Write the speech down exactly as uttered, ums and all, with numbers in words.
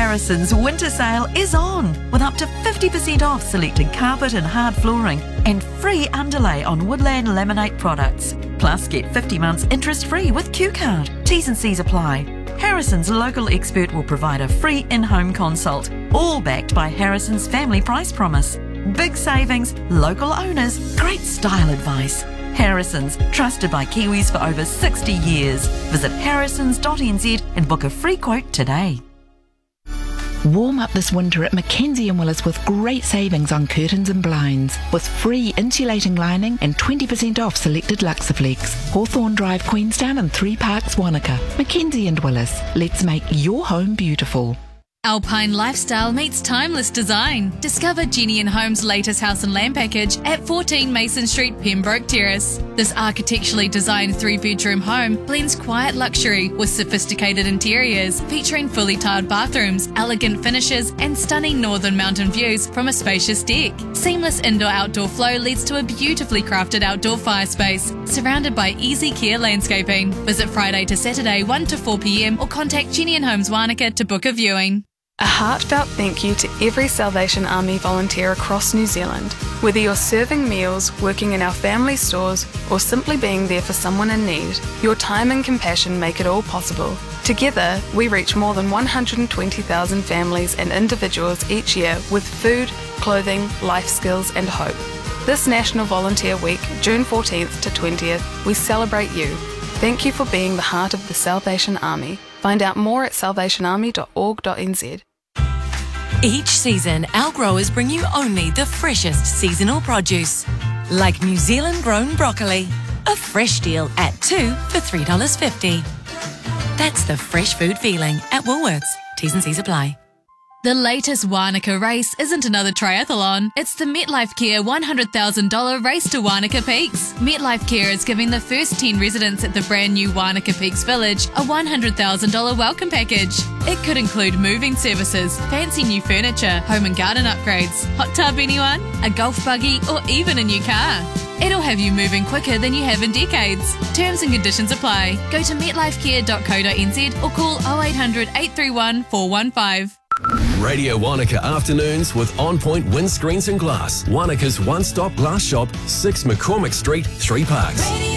Harrison's winter sale is on, with up to fifty percent off selected carpet and hard flooring and free underlay on Woodland Laminate products. Plus, get fifty months interest-free with Q Card. T's and C's apply. Harrison's local expert will provide a free in-home consult, all backed by Harrison's family price promise. Big savings, local owners, great style advice. Harrison's, trusted by Kiwis for over sixty years. Visit harrisons dot n z and book a free quote today. Warm up this winter at Mackenzie and Willis with great savings on curtains and blinds, with free insulating lining and twenty percent off selected Luxaflex. Hawthorne Drive, Queenstown and Three Parks, Wanaka. Mackenzie and Willis, let's make your home beautiful. Alpine lifestyle meets timeless design. Discover Jenny and Home's latest house and land package at fourteen Mason Street, Pembroke Terrace. This architecturally designed three-bedroom home blends quiet luxury with sophisticated interiors, featuring fully tiled bathrooms, elegant finishes and stunning northern mountain views from a spacious deck. Seamless indoor-outdoor flow leads to a beautifully crafted outdoor fire space, surrounded by easy care landscaping. Visit Friday to Saturday one to four p m or contact Jenny and Homes Wanaka to book a viewing. A heartfelt thank you to every Salvation Army volunteer across New Zealand. Whether you're serving meals, working in our family stores, or simply being there for someone in need, your time and compassion make it all possible. Together, we reach more than one hundred twenty thousand families and individuals each year with food, clothing, life skills, and hope. This National Volunteer Week, June fourteenth to twentieth, we celebrate you. Thank you for being the heart of the Salvation Army. Find out more at salvation army dot org dot n z. Each season, our growers bring you only the freshest seasonal produce, like New Zealand grown broccoli, a fresh deal at two for three dollars fifty. That's the fresh food feeling at Woolworths. T's and C's apply. The latest Wanaka race isn't another triathlon. It's the MetLife Care one hundred thousand dollars Race to Wanaka Peaks. MetLife Care is giving the first ten residents at the brand new Wanaka Peaks Village a one hundred thousand dollars welcome package. It could include moving services, fancy new furniture, home and garden upgrades, hot tub anyone, a golf buggy or even a new car. It'll have you moving quicker than you have in decades. Terms and conditions apply. Go to metlifecare dot co dot n z or call oh eight hundred, eight three one, four one five. Radio Wanaka Afternoons with On Point Windscreens and Glass. Wanaka's one-stop glass shop, six McCormick Street, Three Parks. Radio